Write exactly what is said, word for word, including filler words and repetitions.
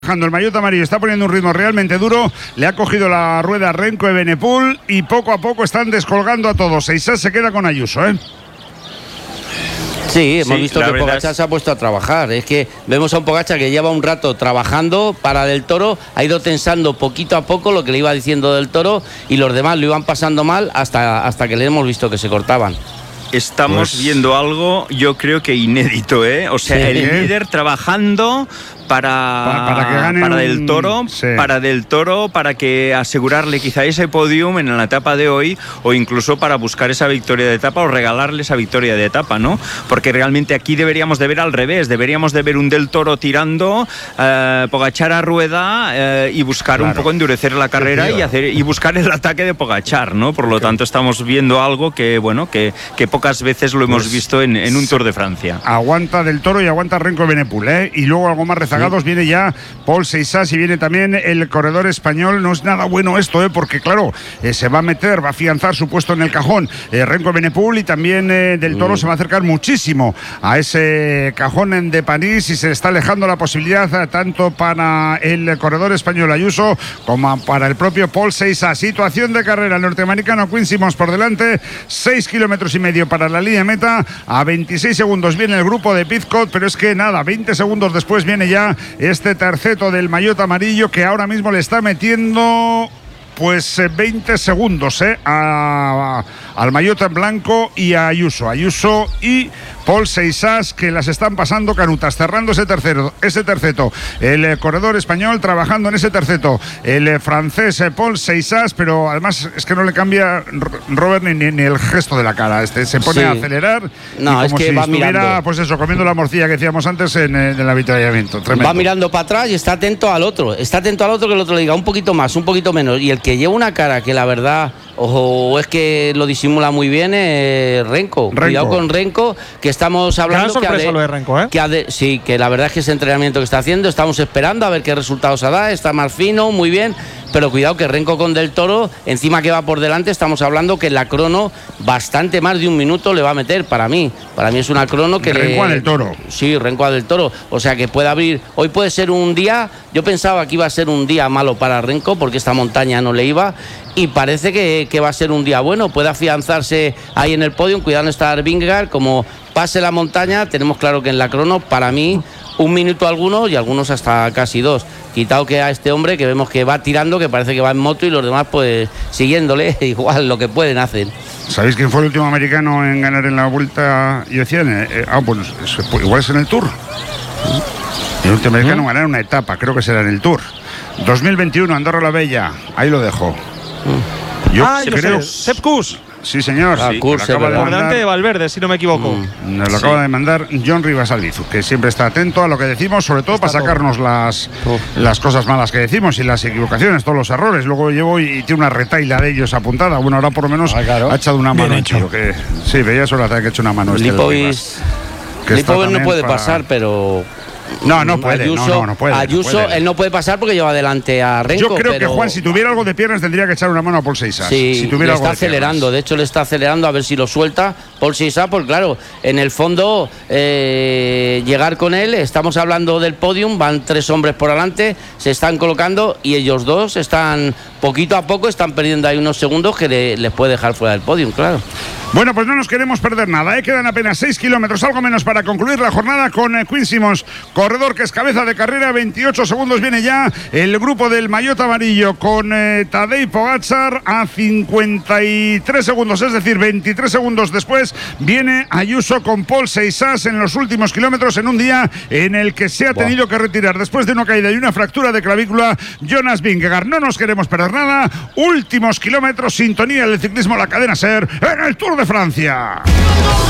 El maillot amarillo está poniendo un ritmo realmente duro, le ha cogido la rueda Renko Evenepoel y poco a poco están descolgando a todos. Seisás se queda con Ayuso, ¿eh? Sí, hemos sí, visto que Pogačar es... se ha puesto a trabajar. Es que vemos a un Pogačar que lleva un rato trabajando para Del Toro, ha ido tensando poquito a poco lo que le iba diciendo Del Toro y los demás lo iban pasando mal hasta, hasta que le hemos visto que se cortaban. Estamos pues... viendo algo, yo creo que inédito, ¿eh? O sea, sí, el ¿eh? líder trabajando para, para, para, que gane para un... Del Toro, sí. para Del Toro, para que asegurarle quizá ese podium en la etapa de hoy o incluso para buscar esa victoria de etapa o regalarle esa victoria de etapa, ¿no? Porque realmente aquí deberíamos de ver al revés, deberíamos de ver un Del Toro tirando, eh, Pogačar a rueda eh, y buscar claro. un poco endurecer la carrera sí, y hacer y buscar el ataque de Pogačar, ¿no? Por lo okay. tanto estamos viendo algo que, bueno, que, que pocas veces lo hemos pues, visto en, en un Tour de Francia. Aguanta Del Toro y aguanta Renko Evenepoel, ¿eh? Y luego algo más rezagado. Viene ya Pol Seisás y viene también el corredor español. No es nada bueno esto, ¿eh? Porque claro, eh, se va a meter, va a afianzar su puesto en el cajón eh, Renko Evenepoel y también eh, Del Toro mm. se va a acercar muchísimo a ese cajón de París y se está alejando la posibilidad eh, tanto para el corredor español Ayuso como para el propio Pol Seisás. Situación de carrera, el norteamericano Quinn Simmons por delante, seis kilómetros y medio para la línea de meta, a veintiséis segundos viene el grupo de Pidcock, pero es que nada, veinte segundos después viene ya este terceto del maillot amarillo que ahora mismo le está metiendo pues veinte segundos eh, a, a, al maillot en blanco y a Ayuso. Ayuso y Pol Seisás que las están pasando canutas, cerrando ese tercero, ese terceto. El eh, corredor español trabajando en ese terceto. El eh, francés eh, Pol Seisás, pero además es que no le cambia Robert ni, ni, ni el gesto de la cara. Este se pone sí. a acelerar no, y como es que si va estuviera, mirando. pues eso, comiendo la morcilla que decíamos antes en, en el avituallamiento. Tremendo. Va mirando para atrás y está atento al otro. Está atento al otro que el otro le diga un poquito más, un poquito menos. Y el que lleva una cara que la verdad, ojo, es que lo disimula muy bien eh, Renko. Renko. Cuidado con Renko, que estamos hablando que, de, lo de Renko, ¿eh? que de, sí, que la verdad es que ese entrenamiento que está haciendo, estamos esperando a ver qué resultados da, está más fino, muy bien, pero cuidado que Renko con Del Toro, encima que va por delante, estamos hablando que la crono bastante más de un minuto le va a meter para mí. Para mí es una crono que Renko le... a Del Toro. Sí, Renko a Del Toro. O sea que puede abrir... Hoy puede ser un día... Yo pensaba que iba a ser un día malo para Renko porque esta montaña no le iba y parece que, que va a ser un día bueno. Puede afianzarse ahí en el podio, cuidado no estar Vingegaard. Como pase la montaña, tenemos claro que en la crono, para mí, un minuto algunos y algunos hasta casi dos. Quitado que a este hombre que vemos que va tirando, que parece que va en moto y los demás pues siguiéndole, igual lo que pueden hacen. ¿Sabéis quién fue el último americano en ganar en la Vuelta y Oceania? Eh, ah, bueno, pues, igual es en el Tour. El último americano en ganar una etapa, creo que será en el Tour. dos mil veintiuno, Andorra la Bella, ahí lo dejo. Yo ah, creo... yo sé, Sepp Kuss. Sí, señor. Ah, sí, Kuss, por delante de Valverde, si no me equivoco. Mm, nos lo sí. acaba de mandar John Rivas Albizu, que siempre está atento a lo que decimos, sobre todo está para sacarnos las, las cosas malas que decimos y las equivocaciones, todos los errores. Luego llevo y, y tiene una retaila de ellos apuntada. Bueno, ahora por lo menos ah, claro. ha echado una mano. Hecho. Que, sí, veía solo que ha hecho una mano. Lipovic este no puede para... pasar, pero... No, no puede, Ayuso, no, no, no puede. Ayuso, no puede. él no puede pasar porque lleva adelante a Renko. Yo creo pero... que Juan, si tuviera algo de piernas, tendría que echar una mano a Pol Seisás. Sí, si tuviera le está algo de acelerando, piernas. de hecho le está acelerando a ver si lo suelta Pol Seisás, porque claro, en el fondo eh, llegar con él, estamos hablando del podium, van tres hombres por delante, se están colocando y ellos dos están, poquito a poco, están perdiendo ahí unos segundos que le, les puede dejar fuera del podium, claro. Bueno, pues no nos queremos perder nada, ¿eh? Quedan apenas seis kilómetros, algo menos para concluir la jornada con eh, Quinn Simmons, corredor que es cabeza de carrera, veintiocho segundos viene ya el grupo del maillot amarillo con eh, Tadej Pogačar a cincuenta y tres segundos, es decir, veintitrés segundos después viene Ayuso con Pol Seisás en los últimos kilómetros en un día en el que se ha wow. tenido que retirar después de una caída y una fractura de clavícula Jonas Vingegaard. No nos queremos perder nada, últimos kilómetros, sintonía del ciclismo, la cadena SER en el Tour de Francia.